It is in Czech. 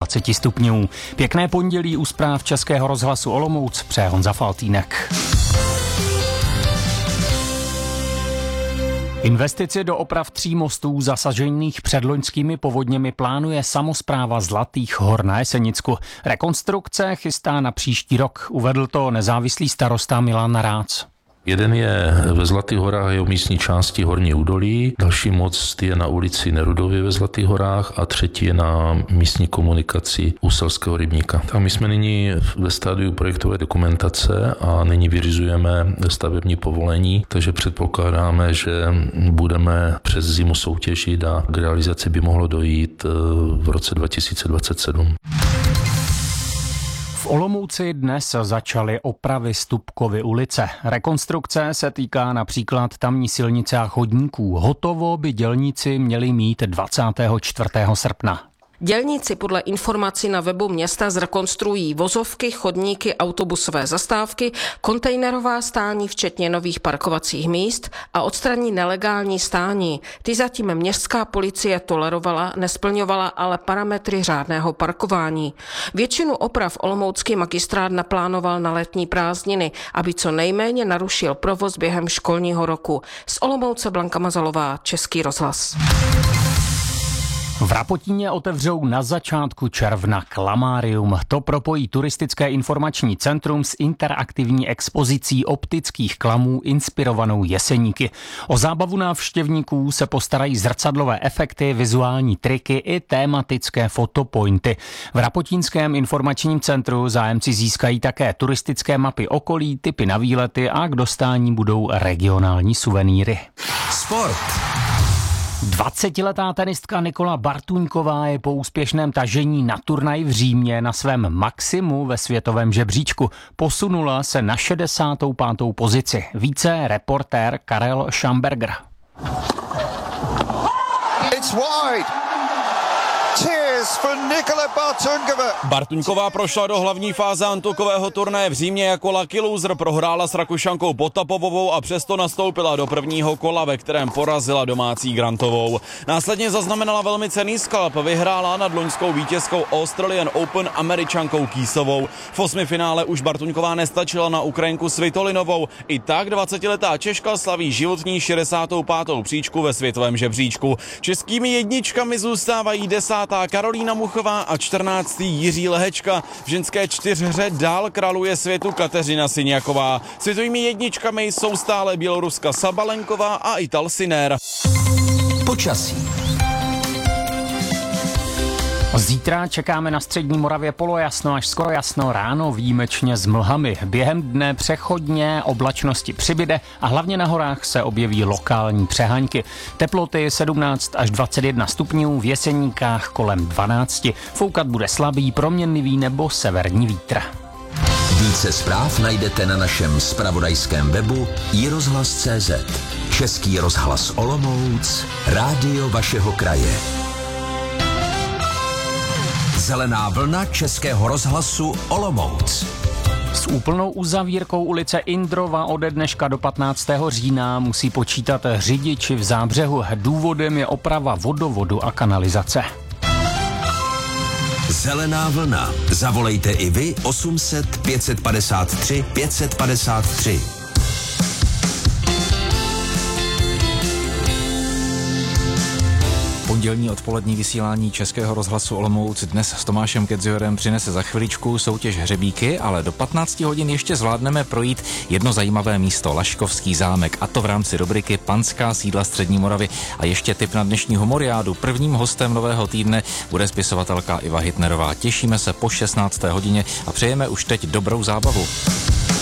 20 stupňů. Pěkné pondělí u zpráv Českého rozhlasu Olomouc přeje Honza Faltýnek. Investici do oprav 3 mostů zasažených předloňskými povodněmi plánuje samospráva Zlatých Hor na Jesenicku. Rekonstrukce chystá na příští rok, uvedl to nezávislý starosta Milan Rác. Jeden je ve Zlatých horách, jeho místní části Horní údolí, další most je na ulici Nerudově ve Zlatých horách a třetí je na místní komunikaci u Selského rybníka. Tak my jsme nyní ve stádiu projektové dokumentace a nyní vyřizujeme stavební povolení, takže předpokládáme, že budeme přes zimu soutěžit a k realizaci by mohlo dojít v roce 2027. V Olomouci dnes začaly opravy Stupkovy ulice. Rekonstrukce se týká například tamní silnice a chodníků. Hotovo by dělníci měli mít 24. srpna. Dělníci podle informací na webu města zrekonstruují vozovky, chodníky, autobusové zastávky, kontejnerová stání včetně nových parkovacích míst a odstraní nelegální stání. Ty zatím městská policie tolerovala, nesplňovala ale parametry řádného parkování. Většinu oprav olomoucký magistrát naplánoval na letní prázdniny, aby co nejméně narušil provoz během školního roku. Z Olomouce Blanka Mazalová, Český rozhlas. V Rapotíně otevřou na začátku června Klamárium. To propojí turistické informační centrum s interaktivní expozicí optických klamů inspirovanou Jeseníky. O zábavu návštěvníků se postarají zrcadlové efekty, vizuální triky i tematické fotopointy. V Rapotínském informačním centru zájemci získají také turistické mapy okolí, tipy na výlety a k dostání budou regionální suvenýry. Sport. 20letá tenistka Nikola Bartuňková je po úspěšném tažení na turnaj v Římě na svém maximu ve světovém žebříčku. Posunula se na 65. pozici. Více reportér Karel Schamberger. It's wide. For Nikola Bartuňková. Bartuňková prošla do hlavní fáze antukového turnaje v Římě jako lucky loser, prohrála s Rakušankou Potapovovou a přesto nastoupila do prvního kola, ve kterém porazila domácí Grantovou. Následně zaznamenala velmi cenný skalp, vyhrála nad loňskou vítězkou Australian Open Američankou Kýsovou. V 8. finále už Bartuňková nestačila na Ukrajinku Svitolinovou. I tak 20letá Češka slaví životní 65. příčku ve světovém žebříčku. Českými jedničkami zůstávají 10. Karolína Muchová a 14. Jiří Lehečka. V ženské čtyřhře dál králuje světu Kateřina Syniaková. Světovými jedničkami jsou stále Běloruska Sabalenková a Ital Sinner. Počasí. Zítra čekáme na střední Moravě polojasno až skoro jasno, ráno výjimečně s mlhami. Během dne přechodně oblačnosti přibyde a hlavně na horách se objeví lokální přehaňky. Teploty 17 až 21 stupňů, v Jeseníkách kolem 12. Foukat bude slabý, proměnlivý nebo severní vítr. Více zpráv najdete na našem zpravodajském webu iRozhlas.cz. Český rozhlas Olomouc, rádio vašeho kraje. Zelená vlna Českého rozhlasu Olomouc. S úplnou uzavírkou ulice Indrova ode dneška do 15. října musí počítat řidiči v Zábřehu. Důvodem je oprava vodovodu a kanalizace. Zelená vlna. Zavolejte i vy 800 553 553. Pondělní odpolední vysílání Českého rozhlasu Olomouc dnes s Tomášem Kedziorem přinese za chviličku soutěž hřebíky, ale do 15 hodin ještě zvládneme projít jedno zajímavé místo, Laškovský zámek, a to v rámci rubriky Panská sídla Střední Moravy. A ještě tip na dnešní humoriádu. Prvním hostem nového týdne bude spisovatelka Iva Hitnerová. Těšíme se po 16. hodině a přejeme už teď dobrou zábavu.